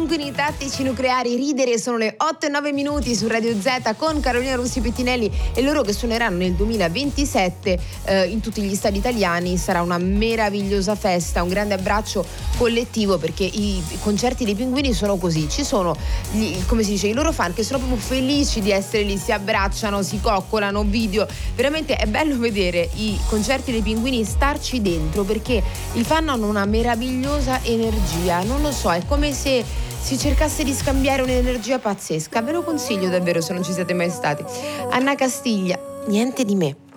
Pinguini Tattici Nucleari, ridere, sono le 8:09 su Radio Z con Carolina Rossi Pettinelli e loro che suoneranno nel 2027 in tutti gli stadi italiani. Sarà una meravigliosa festa, un grande abbraccio collettivo, perché i concerti dei Pinguini sono così, ci sono come si dice, i loro fan che sono proprio felici di essere lì, si abbracciano, si coccolano, video, veramente è bello vedere i concerti dei Pinguini, starci dentro, perché i fan hanno una meravigliosa energia, non lo so, è come se si cercasse di scambiare un'energia pazzesca. Ve lo consiglio davvero se non ci siete mai stati. Anna Castiglia, Niente di me.